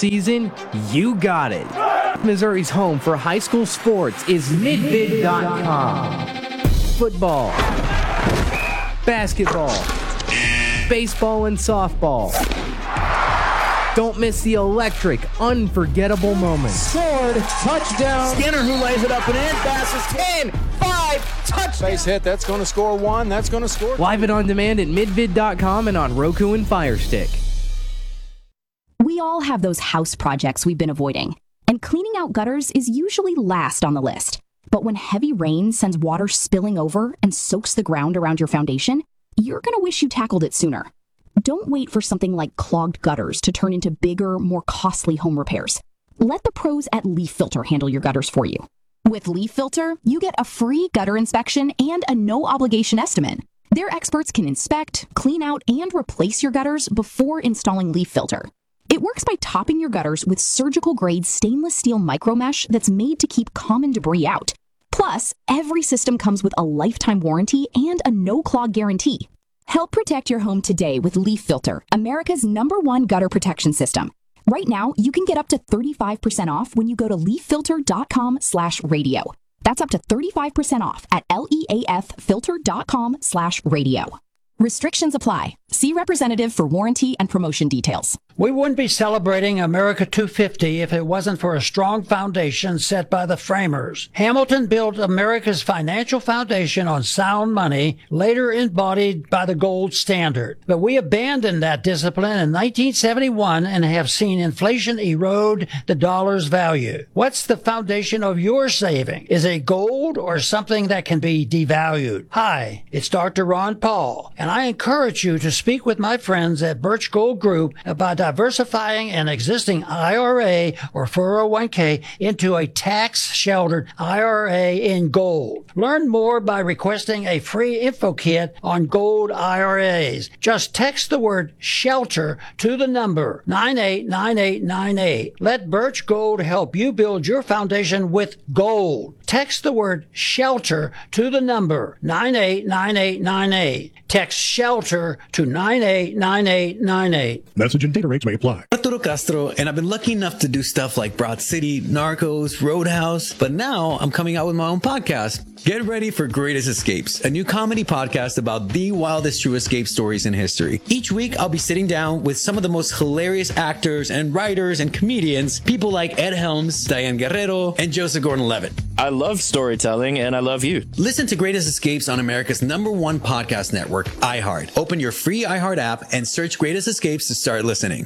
season, you got it. Missouri's home for high school sports is midvid.com. Football, basketball, baseball, and softball. Don't miss the electric, unforgettable moments. Sword, touchdown. Skinner who lays it up and in, passes 10, 5, touchdown. Base hit, that's going to score 1, that's going to score 2. Live and on demand at midvid.com and on Roku and Fire Stick. We all have those house projects we've been avoiding, and cleaning out gutters is usually last on the list. But when heavy rain sends water spilling over and soaks the ground around your foundation, you're going to wish you tackled it sooner. Don't wait for something like clogged gutters to turn into bigger, more costly home repairs. Let the pros at Leaf Filter handle your gutters for you. With Leaf Filter, you get a free gutter inspection and a no-obligation estimate. Their experts can inspect, clean out, and replace your gutters before installing Leaf Filter. It works by topping your gutters with surgical-grade stainless steel micromesh that's made to keep common debris out. Plus, every system comes with a lifetime warranty and a no-clog guarantee. Help protect your home today with Leaf Filter, America's #1 gutter protection system. Right now, you can get up to 35% off when you go to leaffilter.com/radio. That's up to 35% off at leaffilter.com/radio. Restrictions apply. See representative for warranty and promotion details. We wouldn't be celebrating America 250 if it wasn't for a strong foundation set by the framers. Hamilton built America's financial foundation on sound money, later embodied by the gold standard. But we abandoned that discipline in 1971 and have seen inflation erode the dollar's value. What's the foundation of your saving? Is it gold or something that can be devalued? Hi, it's Dr. Ron Paul, and I encourage you to speak with my friends at Birch Gold Group about diversifying an existing IRA or 401k into a tax-sheltered IRA in gold. Learn more by requesting a free info kit on gold IRAs. Just text the word SHELTER to the number 989898. Let Birch Gold help you build your foundation with gold. Text the word SHELTER to the number 989898. Text SHELTER to 989898. Message and data rates may apply. Arturo Castro, and I've been lucky enough to do stuff like Broad City, Narcos, Roadhouse, but now I'm coming out with my own podcast. Get ready for Greatest Escapes, a new comedy podcast about the wildest true escape stories in history. Each week, I'll be sitting down with some of the most hilarious actors and writers and comedians, people like Ed Helms, Diane Guerrero, and Joseph Gordon-Levitt. I love storytelling, and I love you. Listen to Greatest Escapes on America's #1 podcast network, iHeart. Open your free iHeart app and search Greatest Escapes to start listening.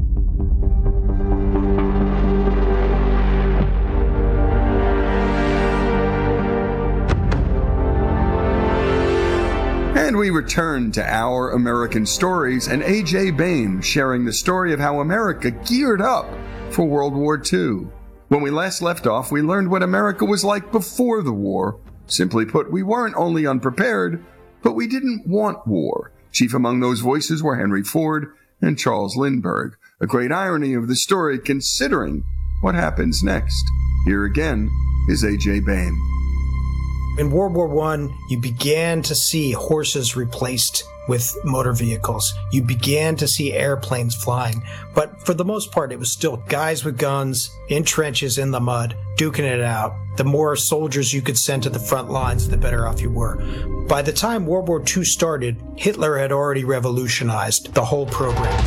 And we return to Our American Stories and A.J. Bain sharing the story of how America geared up for World War II. When we last left off, we learned what America was like before the war. Simply put, we weren't only unprepared, but we didn't want war. Chief among those voices were Henry Ford and Charles Lindbergh. A great irony of the story considering what happens next. Here again is A.J. Bain. In World War I, you began to see horses replaced with motor vehicles. You began to see airplanes flying. But for the most part, it was still guys with guns, in trenches, in the mud, duking it out. The more soldiers you could send to the front lines, the better off you were. By the time World War II started, Hitler had already revolutionized the whole program.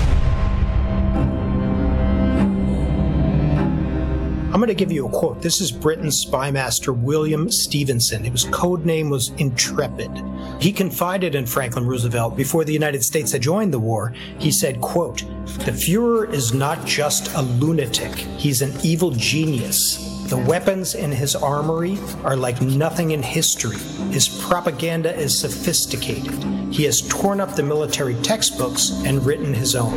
I'm going to give you a quote. This is Britain's spymaster William Stevenson. His code name was Intrepid. He confided in Franklin Roosevelt before the United States had joined the war. He said, quote, "The Fuhrer is not just a lunatic. He's an evil genius. The weapons in his armory are like nothing in history. His propaganda is sophisticated. He has torn up the military textbooks and written his own."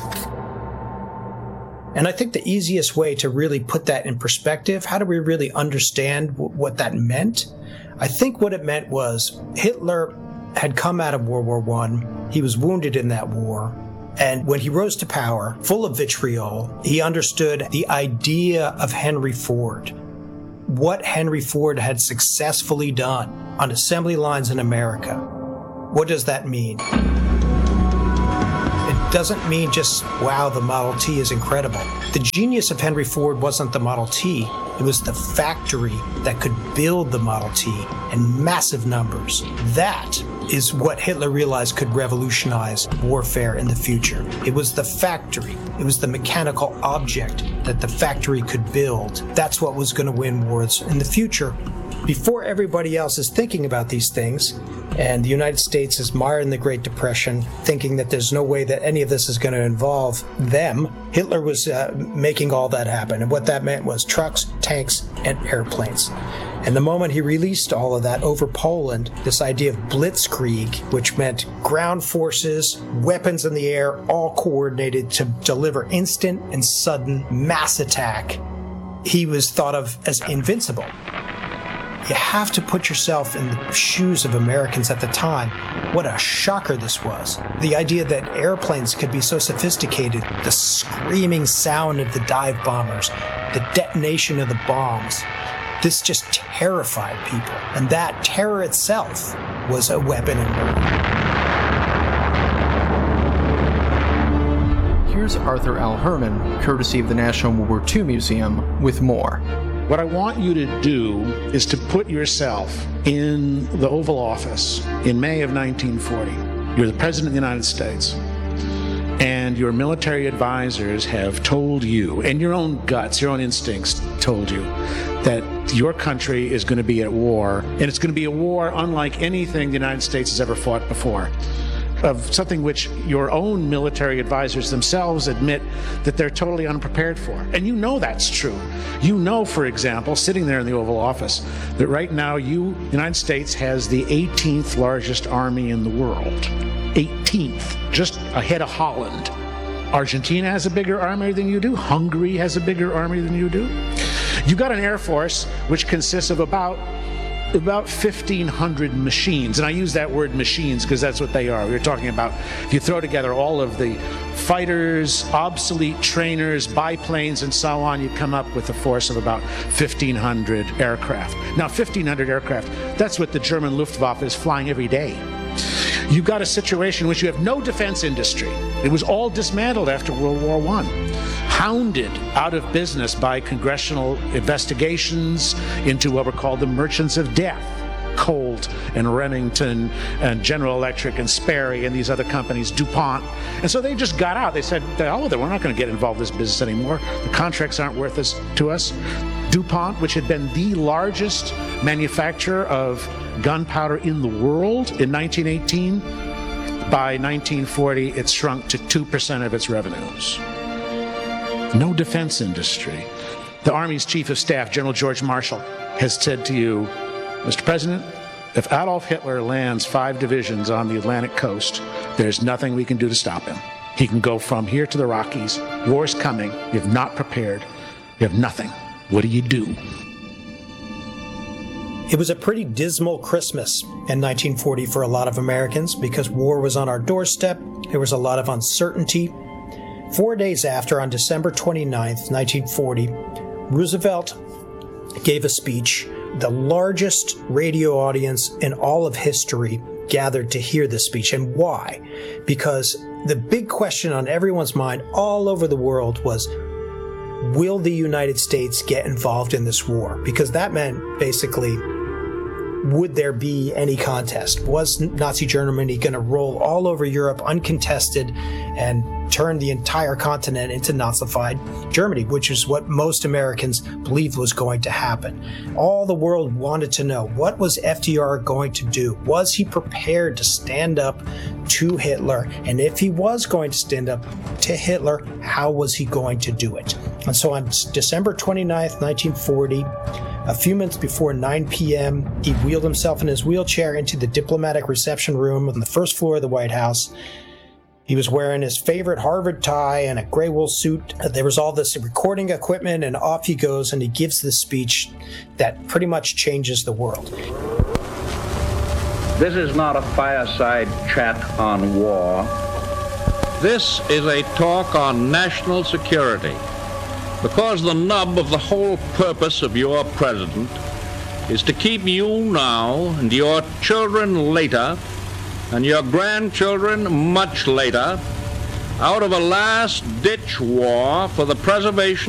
And I think the easiest way to really put that in perspective, how do we really understand what that meant? I think what it meant was Hitler had come out of World War I. He was wounded in that war. And when he rose to power, full of vitriol, he understood the idea of Henry Ford. What Henry Ford had successfully done on assembly lines in America. What does that mean? It doesn't mean just, wow, the Model T is incredible. The genius of Henry Ford wasn't the Model T. It was the factory that could build the Model T in massive numbers. That is what Hitler realized could revolutionize warfare in the future. It was the factory. It was the mechanical object that the factory could build. That's what was going to win wars in the future. Before everybody else is thinking about these things, and the United States is mired in the Great Depression, thinking that there's no way that any of this is going to involve them, Hitler was making all that happen. And what that meant was trucks, tanks, and airplanes. And the moment he released all of that over Poland, this idea of blitzkrieg, which meant ground forces, weapons in the air, all coordinated to deliver instant and sudden mass attack, he was thought of as invincible. You have to put yourself in the shoes of Americans at the time. What a shocker this was. The idea that airplanes could be so sophisticated, the screaming sound of the dive bombers, the detonation of the bombs. This just terrified people. And that terror itself was a weapon in war. Here's Arthur L. Herman, courtesy of the National World War II Museum, with more. What I want you to do is to put yourself in the Oval Office in May of 1940. You're the President of the United States, and your military advisors have told you, and your own guts, your own instincts told you, that your country is going to be at war, and it's going to be a war unlike anything the United States has ever fought before. Of something which your own military advisors themselves admit that they're totally unprepared for. And you know that's true. You know, for example, sitting there in the Oval Office, that right now the United States has the 18th largest army in the world. 18th, just ahead of Holland. Argentina has a bigger army than you do. Hungary has a bigger army than you do. You got an Air Force which consists of about 1,500 machines, and I use that word machines because that's what they are. We're talking about, if you throw together all of the fighters, obsolete trainers, biplanes, and so on, you come up with a force of about 1,500 aircraft. Now, 1,500 aircraft, that's what the German Luftwaffe is flying every day. You've got a situation in which you have no defense industry. It was all dismantled after World War I. Hounded out of business by congressional investigations into what were called the merchants of death. Colt and Remington and General Electric and Sperry and these other companies, DuPont. And so they just got out. They said, oh, we're not going to get involved in this business anymore. The contracts aren't worth this to us. DuPont, which had been the largest manufacturer of gunpowder in the world in 1918, by 1940 it shrunk to 2% of its revenues. No defense industry. The Army's Chief of Staff, General George Marshall, has said to you, Mr. President, if Adolf Hitler lands 5 divisions on the Atlantic coast, there's nothing we can do to stop him. He can go from here to the Rockies. War's coming. You've not prepared. You have nothing. What do you do? It was a pretty dismal Christmas in 1940 for a lot of Americans because war was on our doorstep. There was a lot of uncertainty. 4 days after, on December 29th, 1940, Roosevelt gave a speech. The largest radio audience in all of history gathered to hear this speech. And why? Because the big question on everyone's mind all over the world was, will the United States get involved in this war? Because that meant basically, would there be any contest? Was Nazi Germany going to roll all over Europe uncontested and turn the entire continent into Nazified Germany, which is what most Americans believed was going to happen? All the world wanted to know, what was FDR going to do? Was he prepared to stand up to Hitler? And if he was going to stand up to Hitler, how was he going to do it? And so on December 29th, 1940, a few minutes before 9 p.m., he wheeled himself in his wheelchair into the diplomatic reception room on the first floor of the White House. He was wearing his favorite Harvard tie and a gray wool suit. There was all this recording equipment, and off he goes, and he gives this speech that pretty much changes the world. This is not a fireside chat on war. This is a talk on national security. Because the nub of the whole purpose of your president is to keep you now and your children later and your grandchildren much later out of a last-ditch war for the preservation